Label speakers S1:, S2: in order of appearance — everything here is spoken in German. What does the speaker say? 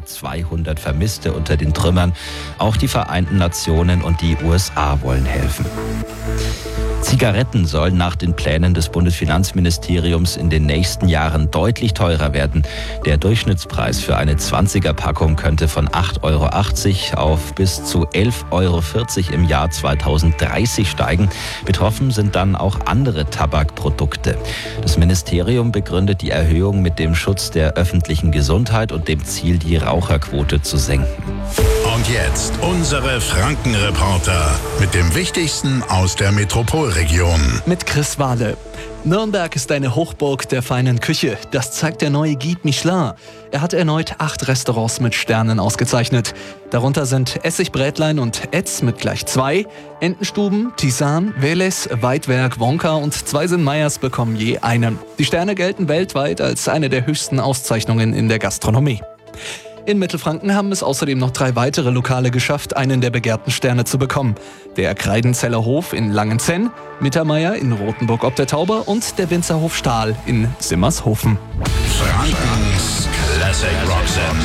S1: 200 Vermisste unter den Trümmern. Auch die Vereinten Nationen und die USA wollen helfen. Zigaretten sollen nach den Plänen des Bundesfinanzministeriums in den nächsten Jahren deutlich teurer werden. Der Durchschnittspreis für eine 20er-Packung könnte von 8,80 € auf bis zu 11,40 € im Jahr 2030 steigen. Betroffen sind dann auch andere Tabakprodukte. Das Ministerium begründet die Erhöhung mit dem Schutz der öffentlichen Gesundheit und dem Ziel, die Raucherquote zu senken.
S2: Und jetzt unsere Franken-Reporter mit dem Wichtigsten aus der Metropolregion.
S3: Mit Chris Wahle. Nürnberg ist eine Hochburg der feinen Küche. Das zeigt der neue Guide Michelin. Er hat erneut 8 Restaurants mit Sternen ausgezeichnet. Darunter sind Essigbrätlein und Etz mit gleich 2, Entenstuben, Tisan, Veles, Weidwerk, Wonka und 2 Meyers bekommen je einen. Die Sterne gelten weltweit als eine der höchsten Auszeichnungen in der Gastronomie. In Mittelfranken haben es außerdem noch 3 weitere Lokale geschafft, einen der begehrten Sterne zu bekommen. Der Kreidenzeller Hof in Langenzenn, Mittermeier in Rothenburg ob der Tauber und der Winzerhof Stahl in Simmershofen.
S2: Frankens Classic Rock Sender.